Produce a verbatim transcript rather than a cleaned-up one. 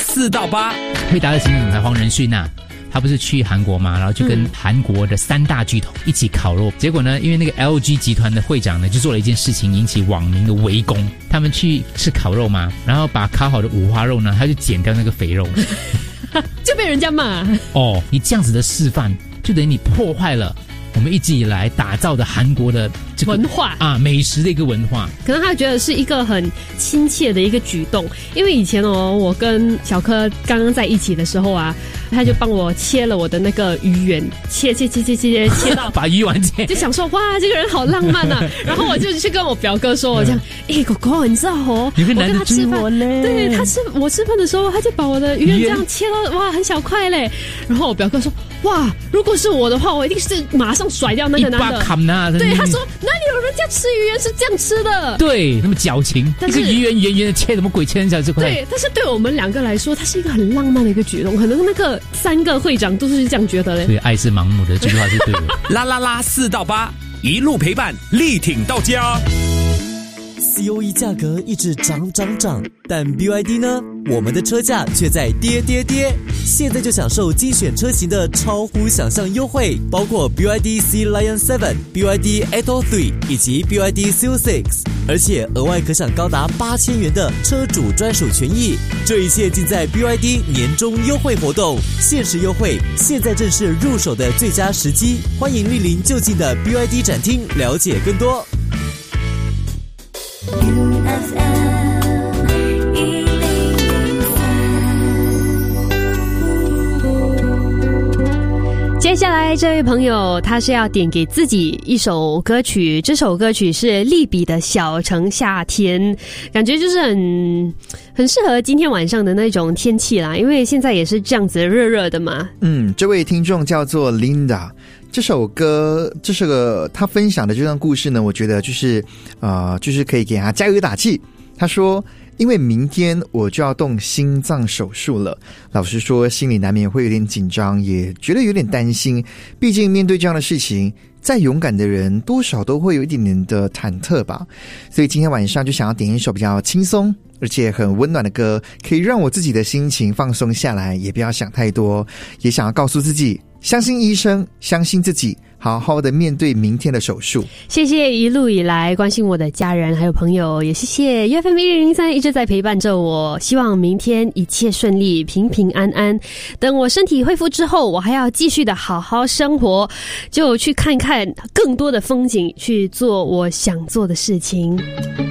四到八。 惠达的行政总裁黄仁勋啊，他不是去韩国嘛，然后就跟韩国的三大巨头一起烤肉、嗯、结果呢，因为那个 L G 集团的会长呢就做了一件事情引起网民的围攻。他们去吃烤肉嘛，然后把烤好的五花肉呢他就剪掉那个肥肉就被人家骂。 哦，你这样子的示范就等于你破坏了我们一直以来打造的韩国的这个文化啊，美食的一个文化。 可能他觉得是一个很亲切的一个举动，因为以前哦，我跟小柯刚刚在一起的时候啊，他就帮我切了我的那个鱼圆，切切切切切切到把鱼丸切， 就想说哇，这个人好浪漫啊。然后我就去跟我表哥说，我这样，哎、欸，狗狗，你知道哦， 有个男的吃饭嘞， 对他吃我吃饭的时候，他就把我的鱼圆这样切到哇很小块嘞。然后我表哥说，哇，如果是我的话，我一定是马上甩掉那个男的。 一把砍啊！ 对，他说哪里有人家吃鱼圆是这样吃的？ 对，那么矫情，一个鱼圆圆圆的切，什么鬼切成小这块？ 对，但是对我们两个来说，它是一个很浪漫的一个举动。可能那个三个会长都是这样觉得嘞。 所以爱是盲目的，这句话是对的。 啦啦啦，四到八，一路陪伴，力挺到家。 C O E 价格一直涨涨涨，但 B Y D 呢？我们的车价却在跌跌跌。现在就享受精选车型的超乎想象优惠，包括 B Y D C Lion 七、B Y D Atto 三以及 B Y D Seal 六，而且额外可享高达八千元的车主专属权益。这一切尽在 B Y D 年终优惠活动，限时优惠，现在正是入手的最佳时机。欢迎莅临就近的 B Y D 展厅，了解更多。 接下来这位朋友他是要点给自己一首歌曲，这首歌曲是利比的小城夏天，感觉就是很很适合今天晚上的那种天气啦，因为现在也是这样子热热的嘛。 嗯，这位听众叫做 Linda， 这首歌这是个他分享的这段故事呢，我觉得就是呃，就是可以给他加油打气。他说因为明天我就要动心脏手术了，老实说心里难免会有点紧张，也觉得有点担心，毕竟面对这样的事情，再勇敢的人多少都会有一点点的忐忑吧。所以今天晚上就想要点一首比较轻松而且很温暖的歌，可以让我自己的心情放松下来，也不要想太多，也想要告诉自己相信医生，相信自己，好好的面对明天的手术。 谢谢一路以来关心我的家人还有朋友，也谢谢 U F M 一零零三一直在陪伴着我，希望明天一切顺利，平平安安。等我身体恢复之后，我还要继续的好好生活，就去看看更多的风景，去做我想做的事情。